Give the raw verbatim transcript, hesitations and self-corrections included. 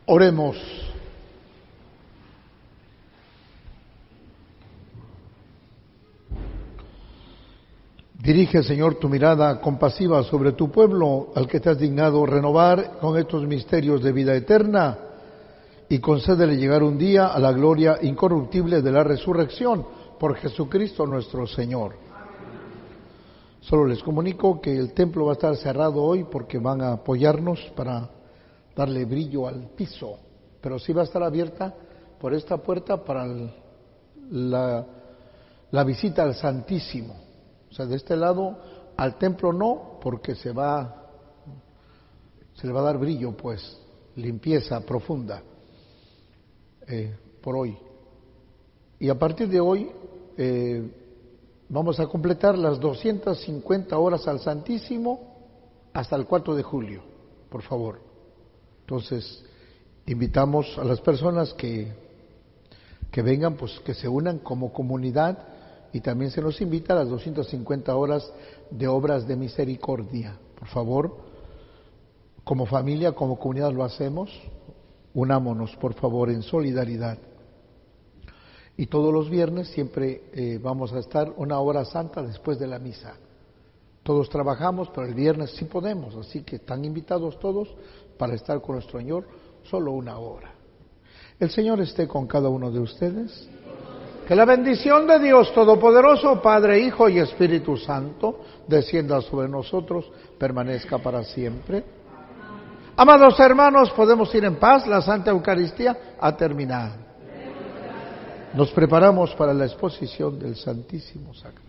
Oremos. Dirige, Señor, tu mirada compasiva sobre tu pueblo, al que te has dignado renovar con estos misterios de vida eterna, y concédele llegar un día a la gloria incorruptible de la resurrección, por Jesucristo nuestro Señor. Solo les comunico que el templo va a estar cerrado hoy porque van a apoyarnos para darle brillo al piso, pero sí va a estar abierta por esta puerta para el, la, la visita al Santísimo. O sea, de este lado al templo no, porque se va, se le va a dar brillo, pues, limpieza profunda eh, por hoy. Y a partir de hoy eh, vamos a completar las doscientas cincuenta horas al Santísimo hasta el cuatro de julio, por favor. Entonces, invitamos a las personas que, que vengan, pues que se unan como comunidad, y también se nos invita a las doscientas cincuenta horas de obras de misericordia. Por favor, como familia, como comunidad lo hacemos, unámonos por favor en solidaridad. Y todos los viernes siempre eh, vamos a estar una hora santa después de la misa. Todos trabajamos, pero el viernes sí podemos, así que están invitados todos para estar con nuestro Señor solo una hora. El Señor esté con cada uno de ustedes. Que la bendición de Dios Todopoderoso, Padre, Hijo y Espíritu Santo, descienda sobre nosotros, permanezca para siempre. Amados hermanos, podemos ir en paz, la Santa Eucaristía ha terminado. Nos preparamos para la exposición del Santísimo Sacramento.